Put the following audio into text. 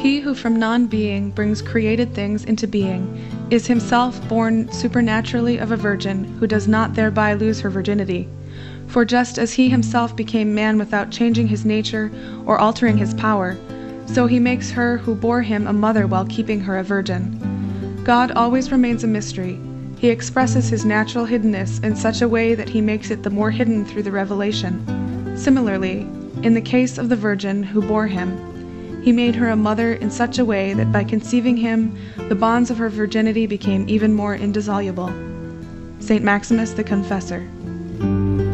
He who from non-being brings created things into being is himself born supernaturally of a virgin who does not thereby lose her virginity. For just as he himself became man without changing his nature or altering his power, so he makes her who bore him a mother while keeping her a virgin. God always remains a mystery. He expresses his natural hiddenness in such a way that he makes it the more hidden through the revelation. Similarly, in the case of the virgin who bore him, he made her a mother in such a way that by conceiving him, the bonds of her virginity became even more indissoluble. St. Maximus the Confessor.